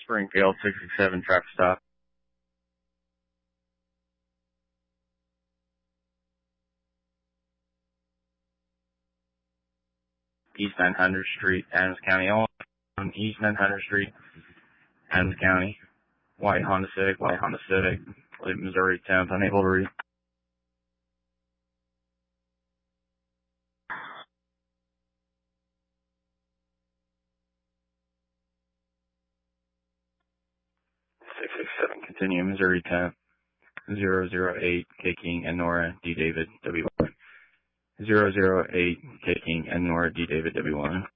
Springfield 667 traffic stop. East 900th Street, Adams County, on East 900th Street, Adams County. White Honda Civic, Missouri 10th, unable to read. Continue, Missouri 10th, 008, K King and Nora D David W1. 008, K King and Nora D David W1.